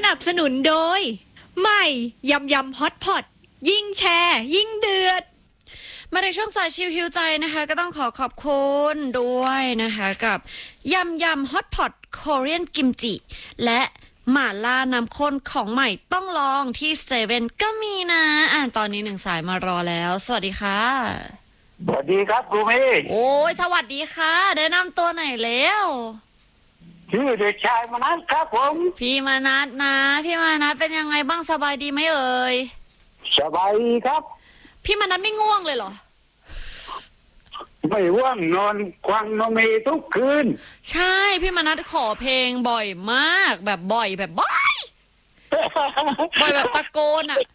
นับสนุนโดยใหม่ยำยำฮอตพอตยิ่งแชร์ยิ่งเดือดมาในช่วงสายชิลฮิวใจนะคะก็ต้องขอบคุณด้วยนะคะกับยำยำฮอตพอตโคเรียนกิมจิและหม่าล่าน้ำข้นของใหม่ต้องลองที่เซเว่นก็มีนะตอนนี้หนึ่งสายมารอแล้วสวัสดีค่ะสวัสดีครับครูเมย์โอ้ยสวัสดีค่ะแนะนำตัวหน่อยแล้วชื่อเด็กชายมนัสครับผมพี่มนัสนะพี่มนัสเป็นยังไงบ้างสบายดีไหมเอ่ยสบายดีครับพี่มนัสไม่ง่วงเลยเหรอไม่ว่างนอนควังน้องเมย์ทุกคืนใช่พี่มนัสขอเพลงบ่อยมากแบบบ่อยแบบบ่อยแบบตะโกนอ่ะ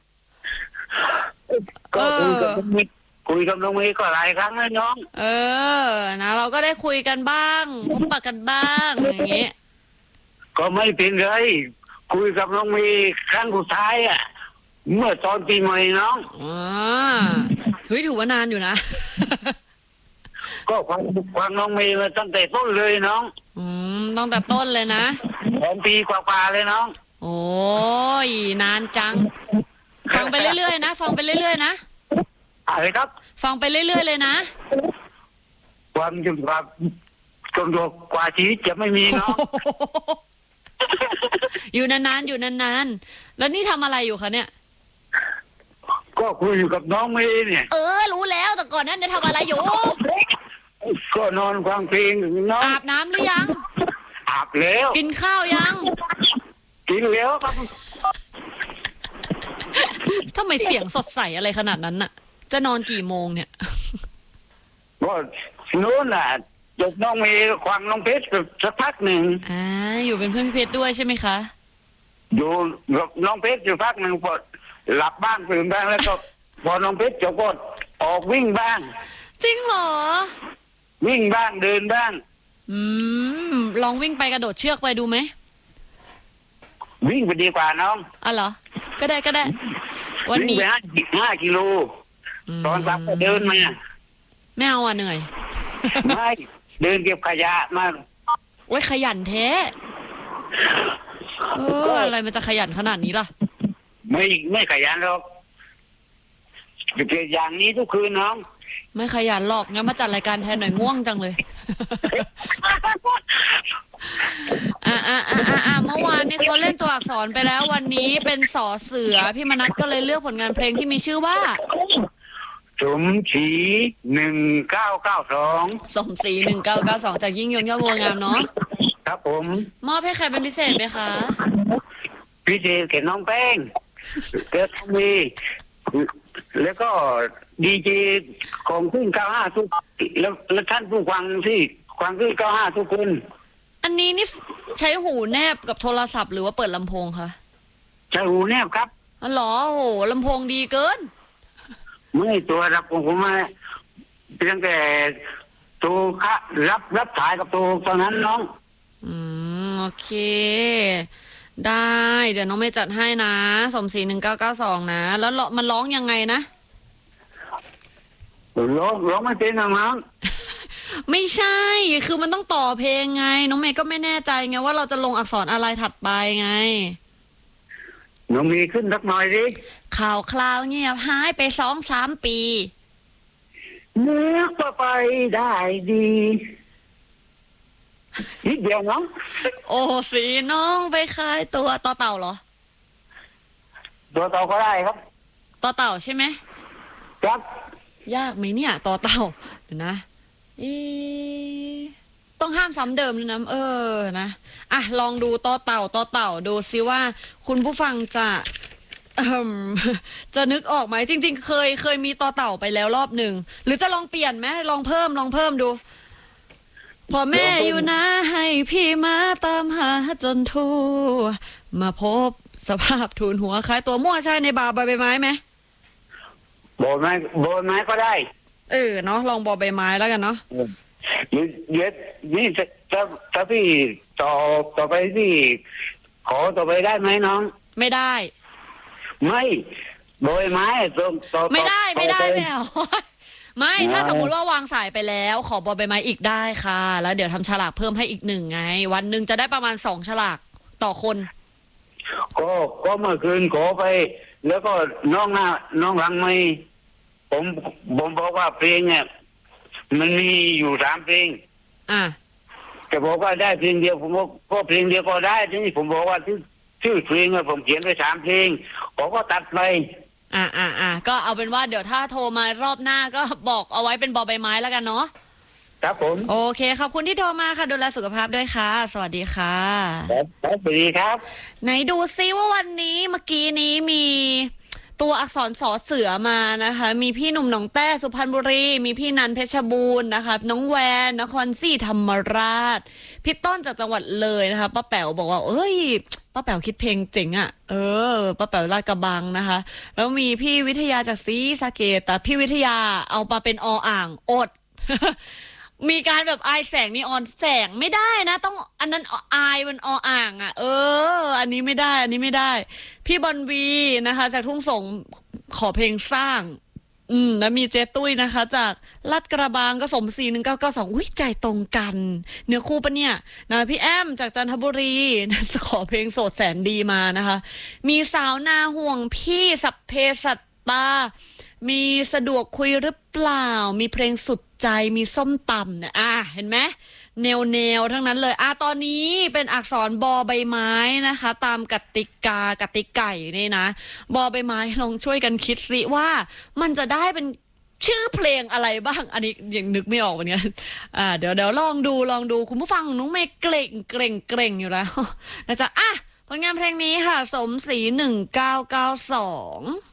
ก็คุยกับน้องเมย์ก็หลายครั้งนะน้องนะเราก็ได้คุยกันบ้างพบปะกันบ้างอย่างเงี้ยก็ไม่เป็นไรคุยกับน้องเมย์ครั้งสุดท้ายอ่ะเมื่อตอนปีใหม่น้องเฮ้ยถือว่านานอยู่นะก็ฟังน้องเมย์มาตั้งแต่ต้นเลยน้องตั้งแต่ต้นเลยนะ 2 ปีกว่าๆเลยน้องโอ้ยนานจังฟังไปเรื่อยๆนะฟังไปเรื่อยๆนะอะไรครับฟังไปเรื่อยๆเลยนะความจนกว่าชีวิตจะไม่มีน้องอยู่นานๆอยู่นานๆแล้วนี่ทำอะไรอยู่คะเนี่ยก็คุยอยู่กับน้องเมย์เนี่ยรู้แล้วแต่ก่อนนั้นจะทำอะไรอยู่ก็นอนฟังเพลงน้องอาบน้ำหรือยังอาบแล้วกินข้าวยังกินแล้วครับทำไมเสียงสดใสอะไรขนาดนั้นน่ะจะนอนกี่โมงเนี่ยก็นู้นน่ะจบน้องเมย์ฟังน้องเพชรสักพักหนึ่งอยู่เป็นเพื่อนพี่เพชรด้วยใช่ไหมคะอยู่กับน้องเพชรอยู่พักหนึ่งพอหลับบ้างตื่นบ้างแล้วก็พอน้องเพชรจบก็ออกวิ่งบ้างจริงเหรอวิ่งบ้างเดินบ้างลองวิ่งไปกระโดดเชือกไปดูไหมวิ่งไปดีกว่าน้องเหรอก็ได้วันนี้วิ่งไป5 กิโลตอนกลับก็เดินมาไม่เอาเหนื่อยไม่เดินเก็บขยะมาโอ้ยขยันแท้อะไรมันจะขยันขนาดนี้ล่ะไม่ขยันหรอกเก็บอย่างนี้ทุกคืนน้องไม่ขยันหรอกงั้นมาจัดรายการแทนหน่อยง่วงจังเลยเมื่อวานนี้เขาเล่นตัวอักษรไปแล้ววันนี้เป็นสอเสือพี่มนัสก็เลยเลือกผลงานเพลงที่มีชื่อว่าสมศรี1992 สมศรี1992จากยิ่งยงยอดบัวงามเนาะครับผมมอบให้ใครเป็นพิเศษไหมคะพิเศษแก่น้องแป้งเกิดมีแล้วก็ดีเจของขึ้น95ทุกแล้วท่านผู้ฟังที่ฟังขึ้น95ทุกคนอันนี้นี่ใช้หูแนบกับโทรศัพท์หรือว่าเปิดลำโพงคะใช้หูแนบครับเหรอโหลำโพงดีเกินไม่ตัวรับของผมมาเพียงแต่ตัวรับสายกับตัวตอนนั้นน้องโอเคได้เดี๋ยวน้องไม่จัดให้นะสมศรี1992นะแล้วมันร้องยังไงนะร้องไม่เป็นนะมั้งไม่ใช่คือมันต้องต่อเพลงไงน้องเมย์ก็ไม่แน่ใจไงว่าเราจะลงอักษรอะไรถัดไปไงน้องมีขึ้นสักหน่อยดิข่าวคราวเงียบหายไป2-3 ปีเนื้อไปได้ดีนิดเดียวน้องโอ้สีน้องไปขายตัวต่อเต่าเหรอตัวเต่าก็ได้ครับต่อเต่าใช่ไหมครับยากไหมเนี่ยต่อเต่าเดี๋ยวนะต้องห้ามซ้ำเดิมเลยนะนะลองดูต่อเต่าดูซิว่าคุณผู้ฟังจะนึกออกไหมจริงๆเคยมีต่อเต่าไปแล้วรอบหนึ่งหรือจะลองเปลี่ยนไหมลองเพิ่มดูพอแม่อยู่นะให้พี่มาตามหาจนทั่วมาพบสภาพทูลหัวคล้ายตัวมั่วใช่ในบาใบไม้ไหมบอไม้ก็ได้เนาะลองบอใบไม้แล้วกันเนาะเดี๋ยวนี่ถ้าพี่ต่อไปพี่ขอต่อไปได้ไหมน้องไม่ได้ไม่บอไม้ต่อไม่ได้ไม่เอาไม่ถ้าสมมุติว่าวางสายไปแล้วขอบอใบไม้อีกได้ค่ะแล้วเดี๋ยวทำฉลากเพิ่มให้อีก1ไงวันหนึ่งจะได้ประมาณ2 ฉลากต่อคนก็ก็เมื่อคืนขอไป แล้วก็น้องหลังไม่ผมบอกว่าเพลงเนี่ยมันมีอยู่3 เพลงอ่ะแต่บอกว่าได้เพลงเดียวผมก็เพลงเดียวก็ได้ทีนี้ผมบอกว่าชื่อเพลงอะผมเขียนไป3 เพลงผมก็ตัดไปก็เอาเป็นว่าเดี๋ยวถ้าโทรมารอบหน้าก็บอกเอาไว้เป็นบอใบไม้แล้วกันเนาะครับผมโอเคขอบคุณที่โทรมาค่ะดูแลสุขภาพด้วยค่ะ สวัสดีค่ะครับสวัสดีครับไหนดูซิว่าวันนี้เมื่อกี้นี้มีตัวอักษรสอเสือมานะคะมีพี่หนุ่มหนองแต้สุพรรณบุรีมีพี่นันเพชรบูรณ์นะคะน้องแวนนครศรีธรรมราชพี่ต้นจากจังหวัดเลยนะคะป้าแป๋วบอกว่าเอ้ยป้าแป๋วคิดเพลงเจ๋งอ่ะป้าแป๋วลาดกระบังนะคะแล้วมีพี่วิทยาจากศรีสะเกษแต่พี่วิทยาเอามาเป็นอ่างอด มีการแบบอายแสงนีออนแสงไม่ได้นะต้องอันนั้นอายมันอ่างอ่ะอันนี้ไม่ได้พี่บอลวีนะคะจากทุ่งสงขอเพลงสร้างแล้วมีเจตุ้ยนะคะจากลาดกระบังก็สม41992อุ้ยใจตรงกันเนื้อคู่ปะเนี่ยนะพี่แอมจากจันทบุรีนะขอเพลงโสดแสนดีมานะคะมีสาวนาห่วงพี่สัพเพสัตตามีสะดวกคุยหรือเปล่ามีเพลงสุดใจมีส้มตำเนี่ยเห็นไหมแนวทั้งนั้นเลยตอนนี้เป็นอักษรบอใบไม้นะคะตามกติไก่นี่นะบอใบไม้ลองช่วยกันคิดสิว่ามันจะได้เป็นชื่อเพลงอะไรบ้างอันนี้ยังนึกไม่ออกเหมือนกันเดี๋ยวลองดูคุณผู้ฟังน้องเมย์เกรงอยู่แล้วนะจ๊ะผลงานเพลงนี้ค่ะสมศรี1992